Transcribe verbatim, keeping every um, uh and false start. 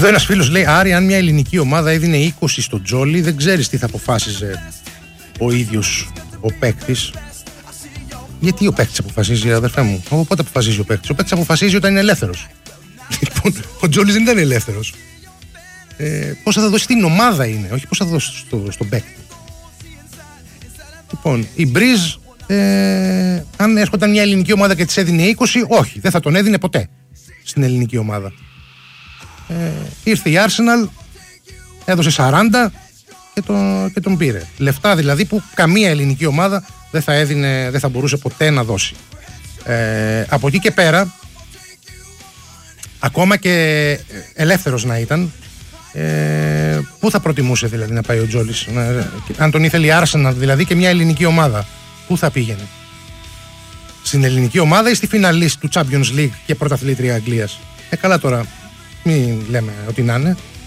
Εδώ ένας φίλος λέει: Άρη, αν μια ελληνική ομάδα έδινε είκοσι στο Τζόλι, δεν ξέρεις τι θα αποφάσιζε ο ίδιος ο παίκτης. Γιατί ο παίκτης αποφασίζει, αδερφέ μου? Πότε αποφασίζει ο παίκτης? Ο παίκτης αποφασίζει όταν είναι ελεύθερος. Λοιπόν, ο Τζόλις δεν ήταν ελεύθερος. Ε, πώς θα δώσει την ομάδα είναι, όχι πώς θα δώσει στο, στον παίκτη. Λοιπόν, η Μπριζ, ε, αν έρχονταν μια ελληνική ομάδα και της έδινε είκοσι, όχι, δεν θα τον έδινε ποτέ στην ελληνική ομάδα. Ε, ήρθε η Arsenal, έδωσε σαράντα και τον, και τον πήρε. Λεφτά δηλαδή που καμία ελληνική ομάδα δεν θα έδινε, δεν θα μπορούσε ποτέ να δώσει. Ε, από εκεί και πέρα, ακόμα και ελεύθερος να ήταν, ε, πού θα προτιμούσε δηλαδή να πάει ο Τζόλις? Αν τον ήθελε η Arsenal δηλαδή και μια ελληνική ομάδα, πού θα πήγαινε? Στην ελληνική ομάδα ή στη φιναλίστ του Champions League και πρωταθλήτρια Αγγλίας? Ε, καλά τώρα, μην λέμε ότι να είναι.